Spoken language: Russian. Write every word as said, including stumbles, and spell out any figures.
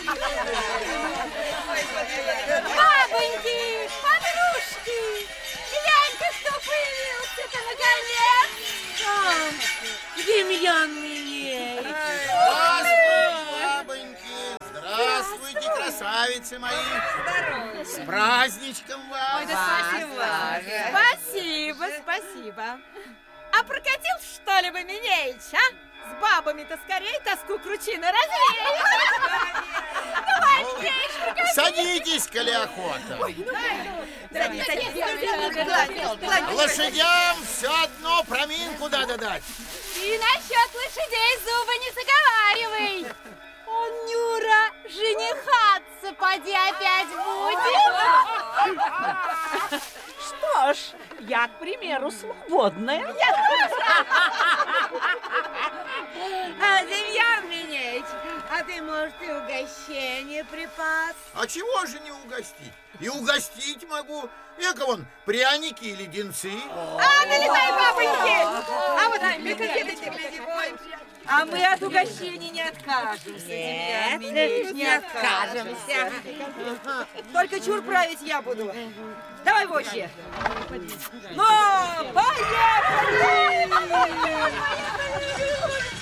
Бабоньки, подружки, глянь-ка, кто появился-то наконец. Сам, Демьян Минеевич. Здравствуйте, бабоньки. Здравствуйте, красавицы мои. Здорово. С праздничком вас. Ой, да спасибо. Спасибо, спасибо. А прокатил, что ли, вы, Минеич, а? С бабами-то скорее тоску кручины развеять. Давай, Минеич, прокатил. Садитесь, коли охота. Лошадям все одно проминку надо дать. И насчет лошадей зубы не заговаривай. Он, Нюра, женихаться поди опять будет. Что ж, я, к примеру, свободная. А, Демьян Минеич, а ты, может, и угощение припас? А чего же не угостить? И угостить могу. Эко вон пряники и леденцы. А, налетай, бабоньки! А вот конфеточки, гляди, ой. А мы от угощений не откажемся, Демьян Минеич, не откажемся. Только чур править я буду. Давай вожжи. Ну, поехали!